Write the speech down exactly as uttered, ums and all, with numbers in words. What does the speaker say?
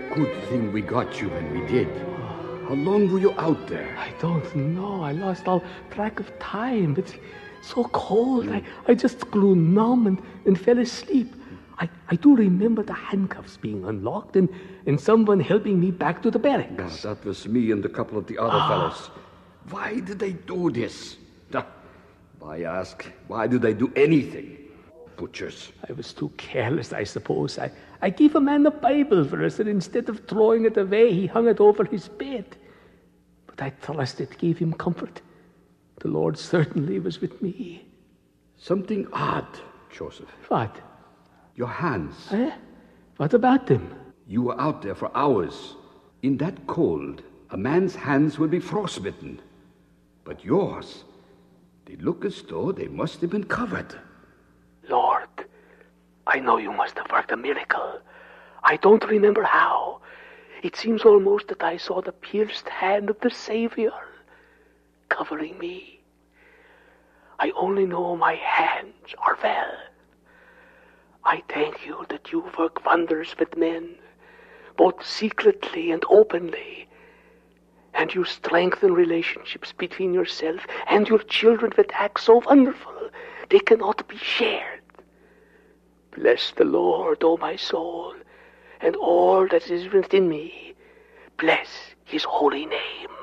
good thing we got you when we did. How long were you out there? I don't know. I lost all track of time. It's so cold. Mm. I, I just grew numb and, and fell asleep. I, I do remember the handcuffs being unlocked and, and someone helping me back to the barracks. No, that was me and a couple of the other ah. fellows. Why did they do this? I ask, why do they do anything? Butchers. I was too careless, I suppose. I, I gave a man a Bible verse, and instead of throwing it away, he hung it over his bed. But I trust it gave him comfort. The Lord certainly was with me. Something odd, Joseph. What? Your hands. Eh? What about them? You were out there for hours. In that cold, a man's hands will be frostbitten. But yours, they look as though they must have been covered. Lord, I know you must have worked a miracle. I don't remember how. It seems almost that I saw the pierced hand of the Savior covering me. I only know my hands are well. I thank you that you work wonders with men, both secretly and openly, and you strengthen relationships between yourself and your children with acts so wonderful they cannot be shared. Bless the Lord, O my soul, and all that is within me. Bless his holy name.